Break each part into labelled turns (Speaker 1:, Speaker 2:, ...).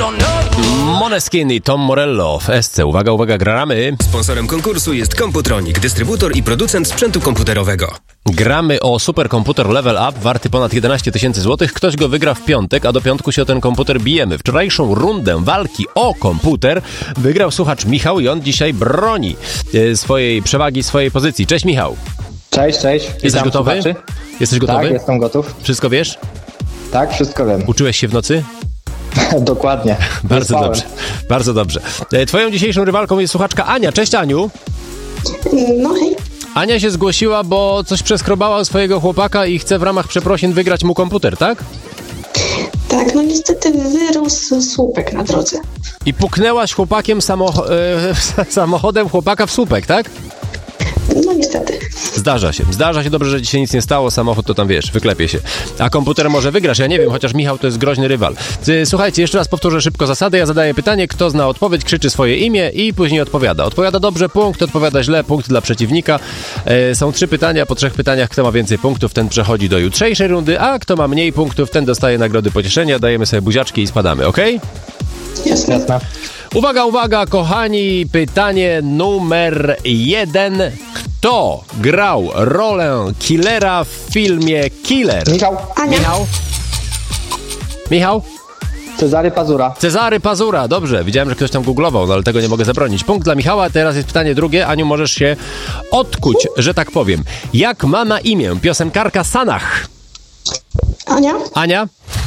Speaker 1: Måneskin i Tom Morello w SC. Uwaga, uwaga, gramy.
Speaker 2: Sponsorem konkursu jest Computronic, dystrybutor i producent sprzętu komputerowego.
Speaker 1: Gramy o superkomputer Level Up, warty ponad 11 000 złotych. Ktoś go wygra w piątek, a do piątku się o ten komputer bijemy. Wczorajszą rundę walki o komputer wygrał słuchacz Michał i on dzisiaj broni swojej przewagi, swojej pozycji. Cześć Michał.
Speaker 3: Cześć.
Speaker 1: Jesteś gotowy?
Speaker 3: Słuchaczy.
Speaker 1: Jesteś gotowy?
Speaker 3: Tak, jestem gotów.
Speaker 1: Wszystko wiesz?
Speaker 3: Tak, wszystko wiem.
Speaker 1: Uczyłeś się w nocy?
Speaker 3: Dokładnie.
Speaker 1: Bardzo dobrze, bardzo dobrze. Twoją dzisiejszą rywalką jest słuchaczka Ania. Cześć Aniu.
Speaker 4: No hej.
Speaker 1: Ania się zgłosiła, bo coś przeskrobała swojego chłopaka i chce w ramach przeprosin wygrać mu komputer, tak?
Speaker 4: Tak, no niestety wyrósł słupek na drodze.
Speaker 1: I puknęłaś chłopakiem samochodem chłopaka w słupek, tak?
Speaker 4: No niestety.
Speaker 1: Zdarza się, dobrze, że ci się nic nie stało, samochód to tam wiesz, wyklepie się. A komputer może wygrasz, ja nie wiem, chociaż Michał to jest groźny rywal. Słuchajcie, jeszcze raz powtórzę szybko zasady, ja zadaję pytanie, kto zna odpowiedź, krzyczy swoje imię i później odpowiada. Odpowiada dobrze, punkt, odpowiada źle, punkt dla przeciwnika. Są 3 pytania, po 3 pytaniach, kto ma więcej punktów, ten przechodzi do jutrzejszej rundy, a kto ma mniej punktów, ten dostaje nagrody pocieszenia, dajemy sobie buziaczki i spadamy, okej?
Speaker 4: Jasne.
Speaker 1: Uwaga, kochani, pytanie numer 1. Kto grał rolę killera w filmie Killer?
Speaker 3: Michał.
Speaker 4: Ania.
Speaker 1: Michał?
Speaker 3: Cezary
Speaker 1: Pazura, dobrze. Widziałem, że ktoś tam googlował, no ale tego nie mogę zabronić. Punkt dla Michała, teraz jest pytanie drugie. Aniu, możesz się odkuć, że tak powiem. Jak ma na imię piosenkarka Sanach? Ania?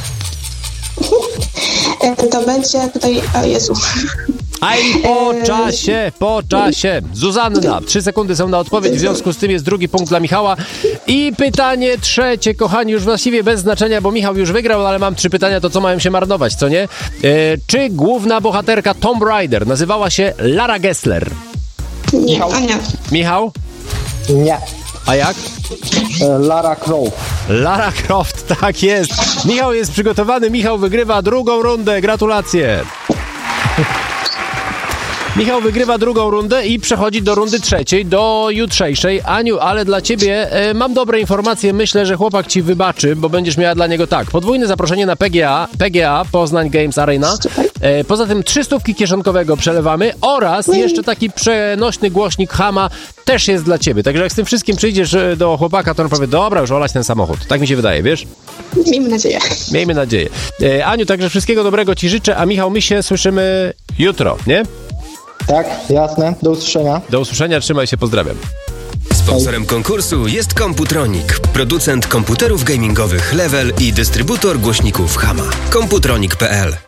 Speaker 4: To będzie tutaj... O Jezu.
Speaker 1: Aj, po czasie. Zuzanna, 3 sekundy są na odpowiedź, w związku z tym jest drugi punkt dla Michała. I pytanie trzecie, kochani, już właściwie bez znaczenia, bo Michał już wygrał, ale mam 3 pytania, to co mają się marnować, co nie? Czy główna bohaterka Tomb Raider nazywała się Lara Gessler?
Speaker 4: Nie,
Speaker 3: Michał.
Speaker 4: Ania.
Speaker 1: Michał?
Speaker 3: Nie.
Speaker 1: A jak?
Speaker 3: Lara Croft.
Speaker 1: Lara Croft, tak jest. Michał jest przygotowany, Michał wygrywa drugą rundę, gratulacje. Michał wygrywa drugą rundę i przechodzi do rundy trzeciej, do jutrzejszej. Aniu, ale dla ciebie mam dobre informacje. Myślę, że chłopak ci wybaczy, bo będziesz miała dla niego tak. Podwójne zaproszenie na PGA, Poznań Games Arena. Poza tym 300 kieszonkowego przelewamy oraz jeszcze taki przenośny głośnik Hama też jest dla ciebie. Także jak z tym wszystkim przyjdziesz do chłopaka, to on powie, dobra, już olać ten samochód. Tak mi się wydaje, wiesz? Miejmy nadzieję. Aniu, także wszystkiego dobrego ci życzę, a Michał, my się słyszymy jutro, nie?
Speaker 3: Tak, jasne. Do usłyszenia.
Speaker 1: Do usłyszenia, trzymaj się, pozdrawiam.
Speaker 2: Sponsorem konkursu jest Computronic, producent komputerów gamingowych Level i dystrybutor głośników Hama. Computronic.pl